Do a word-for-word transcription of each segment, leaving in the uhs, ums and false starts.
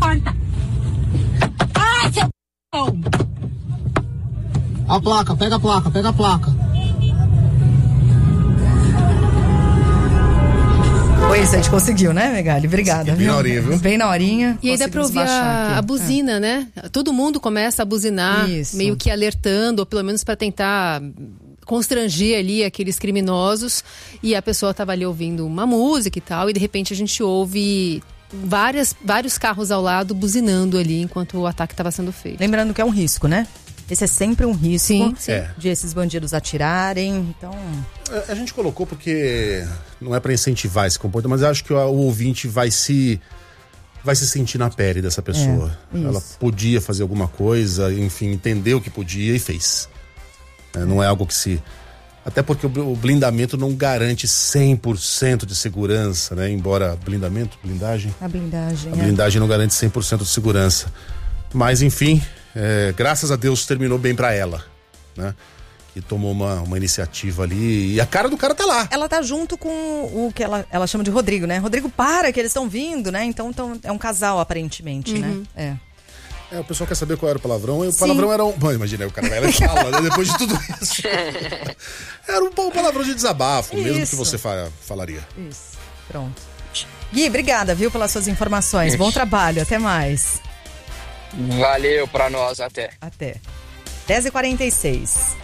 porta. Ah, seu A placa, pega a placa, pega a placa. Pois, a gente conseguiu, né, Megali? Obrigada. Bem na horinha, viu? Bem na horinha. E aí dá pra ouvir a, a buzina, é. né? Todo mundo começa a buzinar, Isso. meio que alertando, ou pelo menos para tentar constranger ali aqueles criminosos. E a pessoa tava ali ouvindo uma música e tal, e de repente a gente ouve várias, vários carros ao lado buzinando ali enquanto o ataque estava sendo feito. Lembrando que é um risco, né? Esse é sempre um risco sim, sim. É. de esses bandidos atirarem, então... A, a gente colocou porque não é para incentivar esse comportamento, mas eu acho que o, o ouvinte vai se, vai se sentir na pele dessa pessoa. É, ela podia fazer alguma coisa, enfim, entendeu que podia e fez. É, não é algo que se... Até porque o, o blindamento não garante cem por cento de segurança, né? Embora blindamento, blindagem... A blindagem, A blindagem é. não garante cem por cento de segurança. Mas, enfim... É, graças a Deus terminou bem pra ela, né? Que tomou uma, uma iniciativa ali e a cara do cara tá lá. Ela tá junto com o que ela, ela chama de Rodrigo, né? Rodrigo, para, que eles estão vindo, né? Então, então é um casal, aparentemente, uhum. né? É. É, o pessoal quer saber qual era o palavrão. E o Sim. palavrão era um... Bom, imagina, o cara vai lá e fala, né? Depois de tudo isso. Era um, um palavrão de desabafo, isso. mesmo que você fa- falaria. Isso, pronto. Gui, obrigada, viu, pelas suas informações. Bom trabalho, até mais. Valeu pra nós, até. Até. dez e quarenta e seis.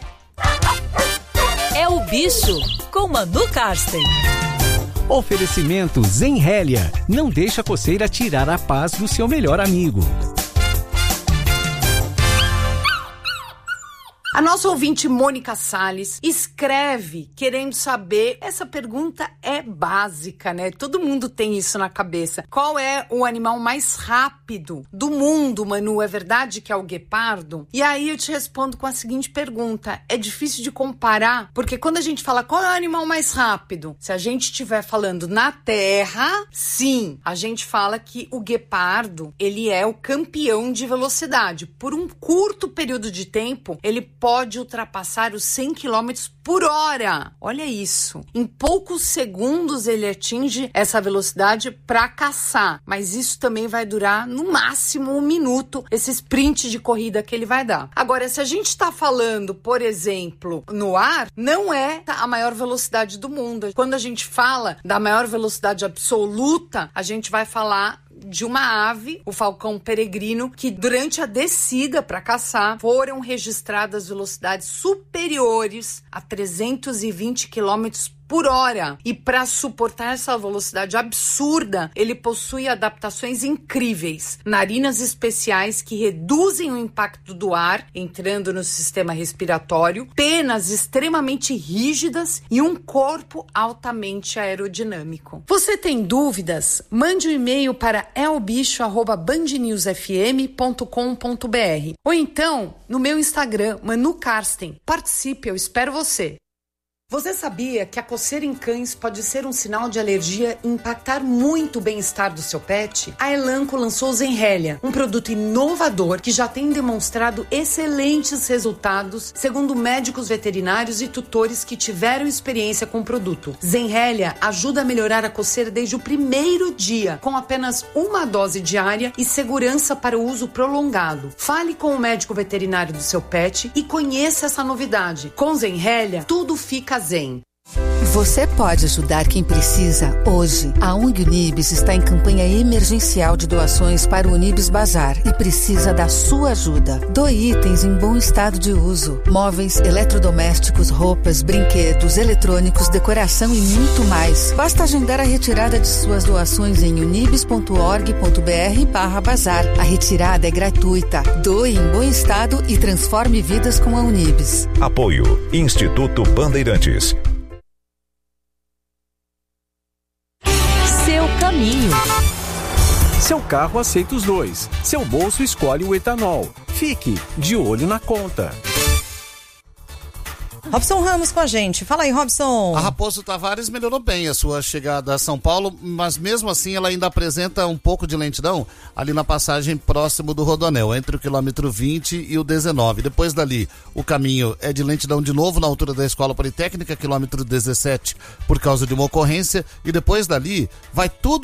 É o Bicho, com Manu Karsten. Oferecimento Zenrélia. Não deixa a coceira tirar a paz do seu melhor amigo. A nossa ouvinte Mônica Salles escreve querendo saber, essa pergunta é básica, né? Todo mundo tem isso na cabeça. Qual é o animal mais rápido do mundo, Manu? É verdade que é o guepardo? E aí eu te respondo com a seguinte pergunta. É difícil de comparar, porque quando a gente fala qual é o animal mais rápido, se a gente estiver falando na Terra, sim, a gente fala que o guepardo, ele é o campeão de velocidade. Por um curto período de tempo, ele pode ultrapassar os cem quilômetros por hora. Olha isso. Em poucos segundos ele atinge essa velocidade para caçar. Mas isso também vai durar no máximo um minuto, esse sprint de corrida que ele vai dar. Agora, se a gente está falando, por exemplo, no ar, não é a maior velocidade do mundo. Quando a gente fala da maior velocidade absoluta, a gente vai falar de uma ave, o falcão peregrino, que durante a descida para caçar foram registradas velocidades superiores a trezentos e vinte quilômetros por hora. E para suportar essa velocidade absurda, ele possui adaptações incríveis. Narinas especiais que reduzem o impacto do ar entrando no sistema respiratório, penas extremamente rígidas e um corpo altamente aerodinâmico. Você tem dúvidas? Mande um e-mail para elbicho arroba band news f m ponto com ponto b r ou então no meu Instagram, Manu Karsten. Participe, eu espero você. Você sabia que a coceira em cães pode ser um sinal de alergia e impactar muito o bem-estar do seu pet? A Elanco lançou o Zenrélia, um produto inovador que já tem demonstrado excelentes resultados, segundo médicos veterinários e tutores que tiveram experiência com o produto. Zenrélia ajuda a melhorar a coceira desde o primeiro dia, com apenas uma dose diária e segurança para o uso prolongado. Fale com o médico veterinário do seu pet e conheça essa novidade. Com Zenrélia, tudo fica zen. Você pode ajudar quem precisa hoje. A O N G Unibis está em campanha emergencial de doações para o Unibis Bazar e precisa da sua ajuda. Doe itens em bom estado de uso. Móveis, eletrodomésticos, roupas, brinquedos, eletrônicos, decoração e muito mais. Basta agendar a retirada de suas doações em unibis ponto org ponto b r barra bazar. A retirada é gratuita. Doe em bom estado e transforme vidas com a Unibis. Apoio Instituto Bandeirantes. Seu caminho. Seu carro aceita os dois. Seu bolso escolhe o etanol. Fique de olho na conta. Robson Ramos com a gente. Fala aí, Robson. A Raposo Tavares melhorou bem a sua chegada a São Paulo, mas mesmo assim ela ainda apresenta um pouco de lentidão ali na passagem próximo do Rodoanel, entre o quilômetro vinte e o dezenove. Depois dali, o caminho é de lentidão de novo na altura da Escola Politécnica, quilômetro dezessete, por causa de uma ocorrência, e depois dali vai tudo